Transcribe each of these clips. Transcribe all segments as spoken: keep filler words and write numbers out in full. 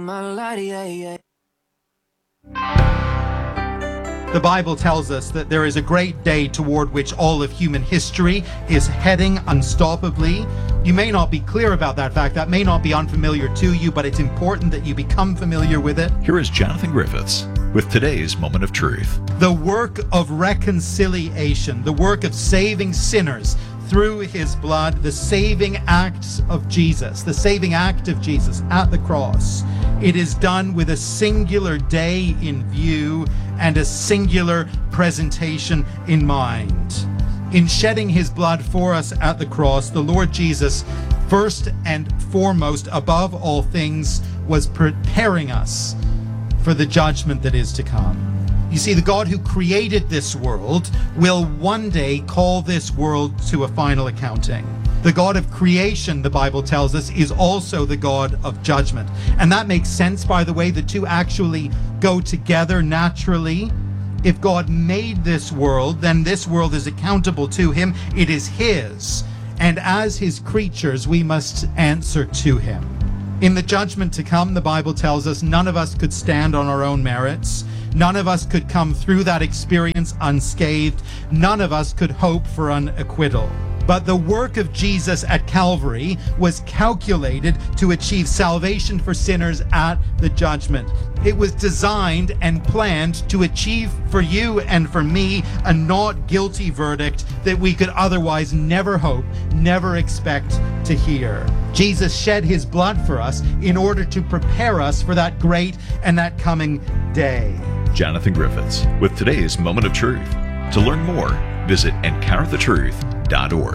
The Bible tells us that there is a great day toward which all of human history is heading unstoppably. You may not be clear about that fact. That may not be unfamiliar to you, but it's important that you become familiar with it. Here is Jonathan Griffiths with today's Moment of Truth. The work of reconciliation, the work of saving sinners through his blood, the saving acts of Jesus, the saving act of Jesus at the cross. It is done with a singular day in view and a singular presentation in mind. In shedding his blood for us at the cross, the Lord Jesus, first and foremost, above all things, was preparing us for the judgment that is to come. You see, the God who created this world will one day call this world to a final accounting. The God of creation, the Bible tells us, is also the God of judgment. And that makes sense, by the way. The two actually go together naturally. If God made this world, then this world is accountable to him. It is his. And as his creatures, we must answer to him. In the judgment to come, the Bible tells us, none of us could stand on our own merits. None of us could come through that experience unscathed. None of us could hope for an acquittal. But the work of Jesus at Calvary was calculated to achieve salvation for sinners at the judgment. It was designed and planned to achieve for you and for me a not guilty verdict that we could otherwise never hope, never expect to hear. Jesus shed his blood for us in order to prepare us for that great and that coming day. Jonathan Griffiths with today's Moment of Truth. To learn more, visit encounter the truth dot org.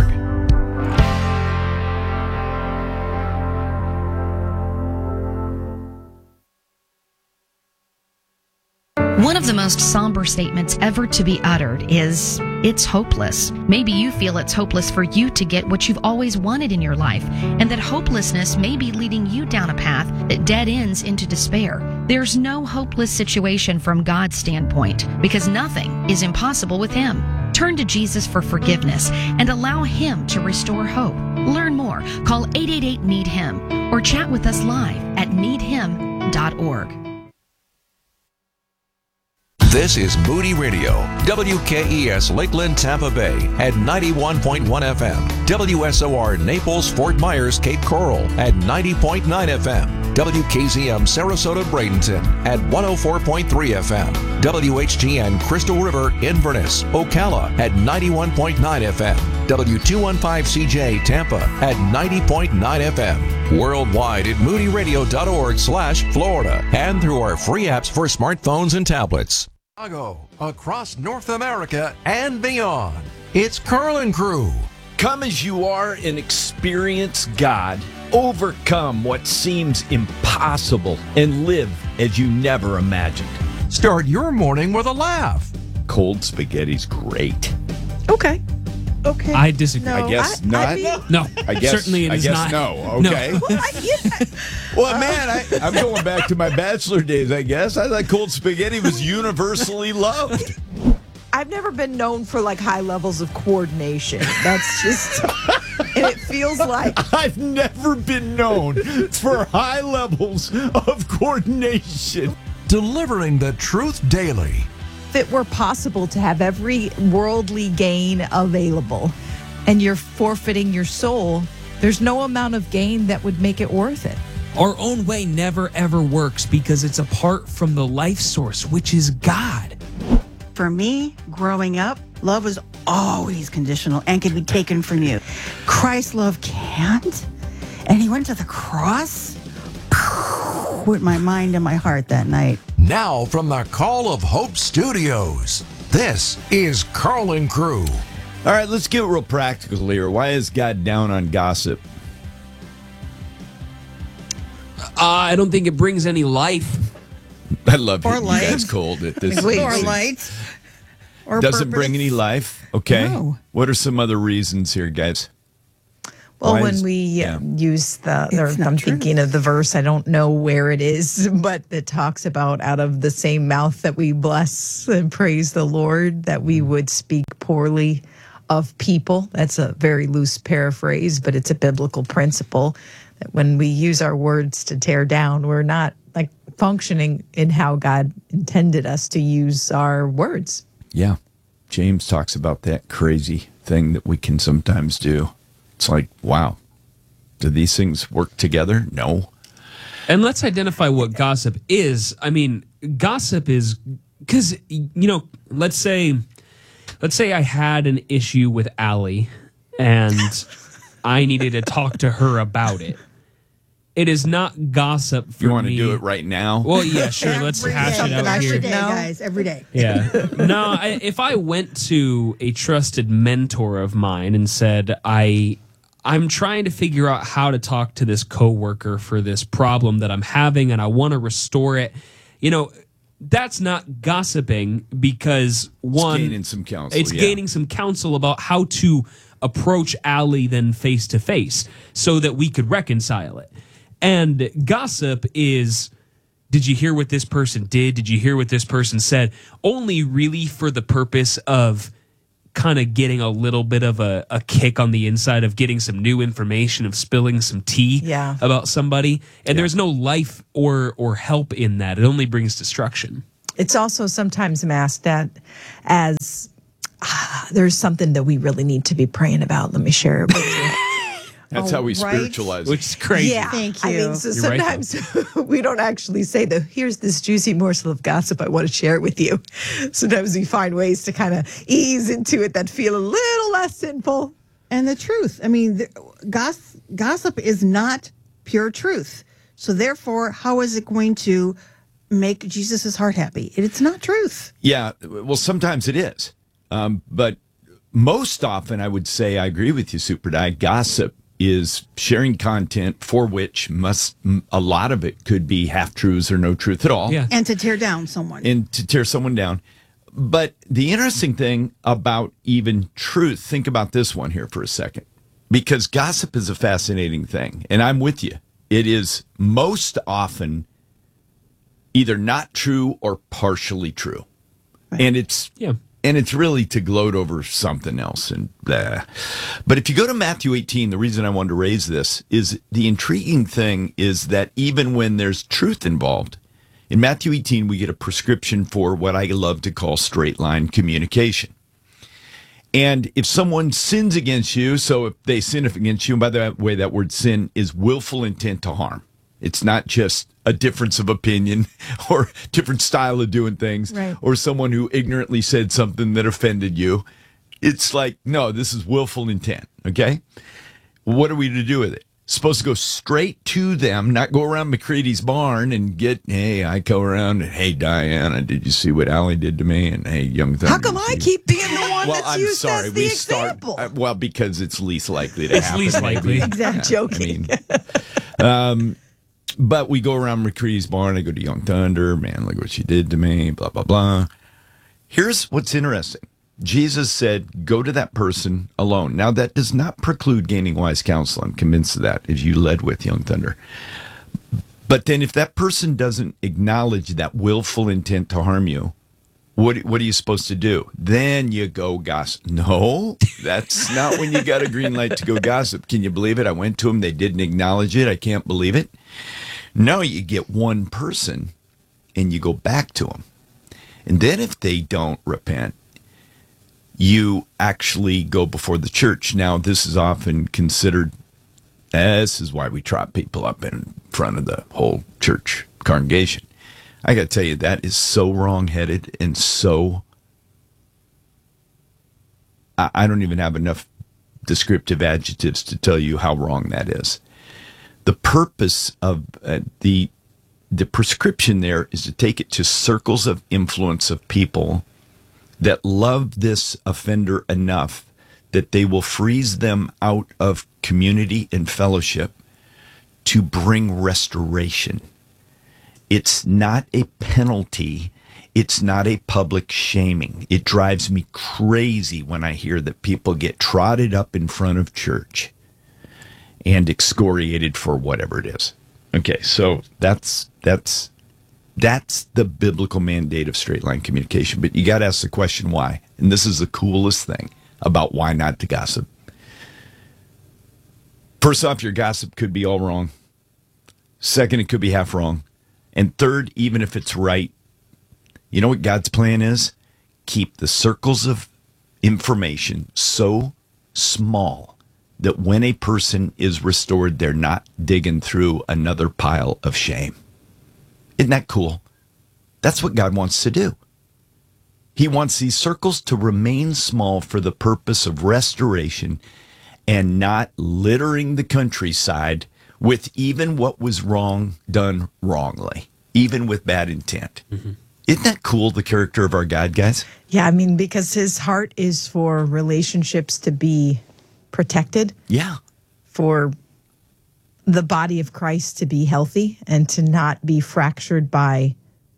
One of the most somber statements ever to be uttered is, it's hopeless. Maybe you feel it's hopeless for you to get what you've always wanted in your life, and that hopelessness may be leading you down a path that dead ends into despair. There's no hopeless situation from God's standpoint, because nothing is impossible with him. Turn to Jesus for forgiveness and allow him to restore hope. Learn more. Call eight eight eight, need him or chat with us live at need him dot org. This is Moody Radio, W K E S Lakeland, Tampa Bay at ninety-one point one F M, W S O R Naples, Fort Myers, Cape Coral at ninety point nine F M, W K Z M Sarasota, Bradenton at one oh four point three F M, W H G N Crystal River, Inverness, Ocala at ninety-one point nine F M, W two fifteen C J Tampa at ninety point nine F M, worldwide at moody radio dot org slash Florida, and through our free apps for smartphones and tablets. Chicago, across North America and beyond. It's Carlin Crew. Come as you are and experience God. Overcome what seems impossible and live as you never imagined. Start your morning with a laugh. Cold spaghetti's great. Okay. Okay. I disagree. No, I guess I, not. I mean, No, I guess, certainly it I is guess not. no. Okay. No. well, I, yeah. Well, man, I, I'm going back to my bachelor days, I guess. I thought cold spaghetti was universally loved. I've never been known for like high levels of coordination. That's just, and it feels like I've never been known for high levels of coordination. Delivering the truth daily. if it were possible to have every worldly gain available and you're forfeiting your soul, there's no amount of gain that would make it worth it. Our own way never ever works because it's apart from the life source, which is God. For me, growing up, love was always conditional and could be taken from you. Christ's love can't. And he went to the cross with my mind and my heart that night. Now from the Call of Hope Studios, this is Carlin Crew. All right, let's get real practical here. Why is God down on gossip? Uh, I don't think it brings any life. I love Or it. light. You guys cold at this. Wait, this or is- light. Or Doesn't purpose. bring any life. Okay. No. What are some other reasons here, guys? Well, Why when is- we yeah. uh, use the, or It's not I'm true. thinking of the verse, I don't know where it is, but it talks about out of the same mouth that we bless and praise the Lord, that we would speak poorly of people. That's a very loose paraphrase, but it's a biblical principle that when we use our words to tear down, we're not, like functioning in how God intended us to use our words. Yeah. James talks about that crazy thing that we can sometimes do. It's like, wow, do these things work together? No. And let's identify what gossip is. I mean, gossip is because, you know, let's say, let's say I had an issue with Allie and I needed to talk to her about it. It is not gossip for You want to me. do it right now? Well, yeah, sure. Let's Every hash day. it out Every here. day, guys, every day. Yeah. No, I, if I went to a trusted mentor of mine and said, I, I'm trying to figure out how to talk to this coworker for this problem that I'm having and I want to restore it, you know, that's not gossiping because one, it's gaining some counsel. It's yeah. gaining some counsel about how to approach Allie then face to face so that we could reconcile it. And gossip is, did you hear what this person did? Did you hear what this person said? Only really for the purpose of kind of getting a little bit of a, a kick on the inside of getting some new information, of spilling some tea Yeah. about somebody. And Yeah. there's no life or or help in that. It only brings destruction. It's also sometimes masked at as ah, there's something that we really need to be praying about. Let me share it with you. That's Oh, how we right. spiritualize Which it. is crazy. Yeah, Thank I you. mean, so You're right, sometimes we don't actually say that. Here's this juicy morsel of gossip. I want to share it with you. Sometimes we find ways to kind of ease into it that feel a little less sinful. And the truth. I mean, the, goss, gossip is not pure truth. So therefore, how is it going to make Jesus' heart happy? It's not truth. Yeah, well, sometimes it is. Um, but most often, I would say, I agree with you, Super Di, gossip is sharing content for which must a lot of it could be half-truths or no truth at all. Yeah. And to tear down someone. And to tear someone down. But the interesting thing about even truth, think about this one here for a second, because gossip is a fascinating thing. And I'm with you. It is most often either not true or partially true. Right. And it's Yeah. and it's really to gloat over something else. And blah. But if you go to Matthew eighteen, the reason I wanted to raise this is the intriguing thing is that even when there's truth involved, in Matthew eighteen, we get a prescription for what I love to call straight line communication. And if someone sins against you, so if they sin against you, and by the way, that word sin is willful intent to harm. It's not just a difference of opinion or different style of doing things, Right. or someone who ignorantly said something that offended you. It's like, no, this is willful intent, okay? What are we to do with it? Supposed to go straight to them, not go around McCready's barn and get, hey, I go around and, hey, Diana, did you see what Allie did to me? And, hey, Young Thunder. How come did I you- keep being the one Well, that's I'm used sorry. as the we example? start. Uh, well, because it's least likely to It's happen. least likely. maybe. Exact joking. I mean, um, but we go around McCready's barn. I go to Young Thunder. Man, look what she did to me. Blah blah blah. Here's what's interesting. Jesus said, "Go to that person alone." Now, that does not preclude gaining wise counsel. I'm convinced of that. If you led with Young Thunder. But then, if that person doesn't acknowledge that willful intent to harm you, what what are you supposed to do? Then you go gossip. No, that's not when you got a green light to go gossip. Can you believe it? I went to them. They didn't acknowledge it. I can't believe it. No, you get one person and you go back to them. And then if they don't repent, you actually go before the church. Now, this is often considered, this is why we trot people up in front of the whole church congregation. I got to tell you, that is so wrong-headed and so, I, I don't even have enough descriptive adjectives to tell you how wrong that is. The purpose of uh, the the prescription there is to take it to circles of influence of people that love this offender enough that they will freeze them out of community and fellowship to bring restoration. It's not a penalty. It's not a public shaming. It drives me crazy when I hear that people get trotted up in front of church and excoriated for whatever it is. Okay, so that's that's that's the biblical mandate of straight line communication. But you got to ask the question why. And this is the coolest thing about why not to gossip. First off, your gossip could be all wrong. Second, it could be half wrong. And third, even if it's right, you know what God's plan is? Keep the circles of information so small that when a person is restored, they're not digging through another pile of shame. Isn't that cool? That's what God wants to do. He wants these circles to remain small for the purpose of restoration and not littering the countryside with even what was wrong done wrongly, even with bad intent. Mm-hmm. Isn't that cool, the character of our God, guys? Yeah, I mean, because his heart is for relationships to be protected. Yeah. For the body of Christ to be healthy and to not be fractured by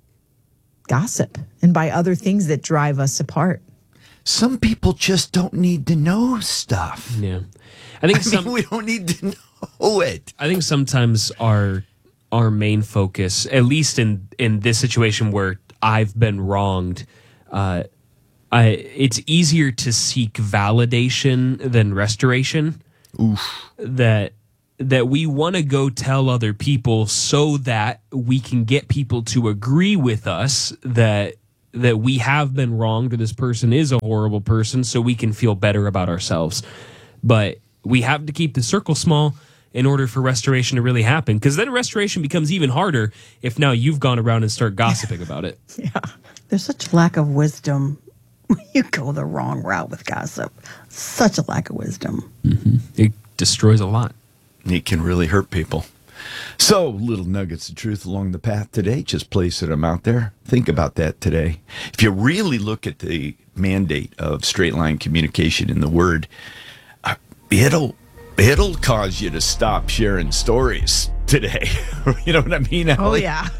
gossip and by other things that drive us apart. Some people just don't need to know stuff. Yeah. I think I some, mean, we don't need to know it. I think sometimes our our main focus, at least in, in this situation where I've been wronged, uh, I, it's easier to seek validation than restoration. Oof. That that we want to go tell other people so that we can get people to agree with us that that we have been wronged or this person is a horrible person, so we can feel better about ourselves. But we have to keep the circle small in order for restoration to really happen, because then restoration becomes even harder if now you've gone around and start gossiping about it. Yeah. There's such lack of wisdom when you go the wrong route with gossip. Such a lack of wisdom. Mm-hmm. It destroys a lot. It can really hurt people. So, little nuggets of truth along the path today. Just placing them out there. Think about that today. If you really look at the mandate of straight line communication in the Word, uh, it'll it'll cause you to stop sharing stories today. You know what I mean, Oh, Allie? yeah.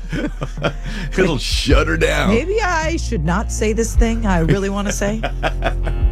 It'll shut her down. Maybe I should not say this thing I really want to say.